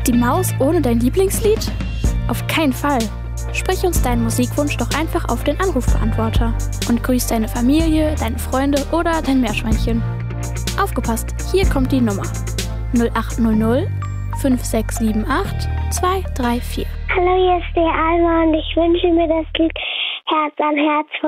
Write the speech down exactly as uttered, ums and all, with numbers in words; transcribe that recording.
Die Maus ohne dein Lieblingslied? Auf keinen Fall. Sprich uns deinen Musikwunsch doch einfach auf den Anrufbeantworter und grüß deine Familie, deine Freunde oder dein Meerschweinchen. Aufgepasst, hier kommt die Nummer null acht null null fünf sechs sieben acht zwei drei vier. Hallo, hier ist die Alma und ich wünsche mir das Lied Herz an Herz von